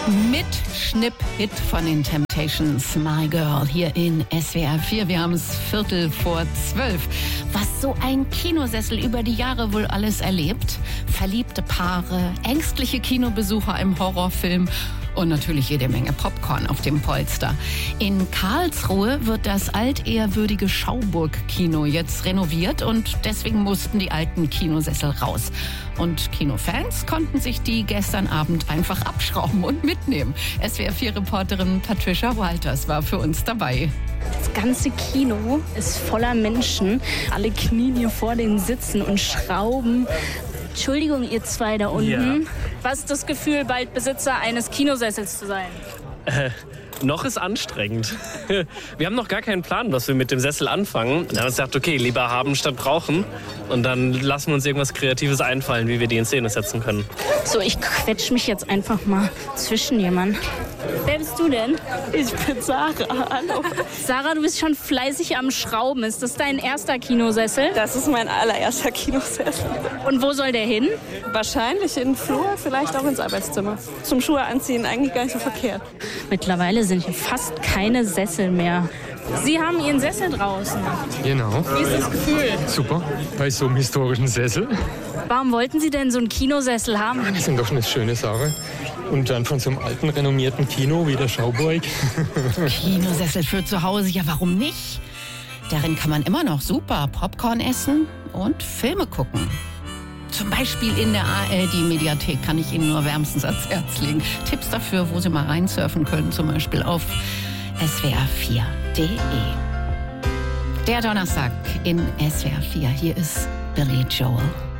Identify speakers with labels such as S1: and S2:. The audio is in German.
S1: Mit Schnipp-Hit von den Temptations, My Girl, hier in SWR 4. Wir haben es 11:45. Was so ein Kinosessel über die Jahre wohl alles erlebt. Verliebte Paare, ängstliche Kinobesucher im Horrorfilm und natürlich jede Menge Popcorn auf dem Polster. In Karlsruhe wird das altehrwürdige Schauburg-Kino jetzt renoviert und deswegen mussten die alten Kinosessel raus. Und Kinofans konnten sich die gestern Abend einfach abschrauben und mitnehmen. SWR4-Reporterin Patricia Walters war für uns dabei.
S2: Das ganze Kino ist voller Menschen. Alle knien hier vor den Sitzen und schrauben. Entschuldigung, ihr zwei da unten.
S3: Ja.
S2: Was ist das Gefühl, bald Besitzer eines Kinosessels zu sein?
S3: Noch ist anstrengend. Wir haben noch gar keinen Plan, was wir mit dem Sessel anfangen. Dann haben wir uns gedacht, okay, lieber haben statt brauchen. Und dann lassen wir uns irgendwas Kreatives einfallen, wie wir die in Szene setzen können.
S2: So, ich quetsch mich jetzt einfach mal zwischen jemanden. Wer bist du denn?
S4: Ich bin Sarah, hallo.
S2: Sarah, du bist schon fleißig am Schrauben. Ist das dein erster Kinosessel?
S4: Das ist mein allererster Kinosessel.
S2: Und wo soll der hin?
S4: Wahrscheinlich in den Flur, vielleicht auch ins Arbeitszimmer. Zum Schuhe anziehen eigentlich gar nicht so verkehrt.
S2: Mittlerweile sind hier fast keine Sessel mehr. Sie haben Ihren Sessel draußen.
S5: Genau.
S2: Wie ist das Gefühl?
S5: Super, bei so einem historischen Sessel.
S2: Warum wollten Sie denn so einen Kinosessel haben?
S5: Das ist doch eine schöne Sache. Und dann von so einem alten, renommierten Kino wie der Schauburg.
S1: Kinosessel für zu Hause, ja warum nicht? Darin kann man immer noch super Popcorn essen und Filme gucken. Zum Beispiel in der ARD-Mediathek kann ich Ihnen nur wärmstens ans Herz legen. Tipps dafür, wo Sie mal reinsurfen können, zum Beispiel auf swr4.de. Der Donnerstag in SWR 4. Hier ist Billy Joel.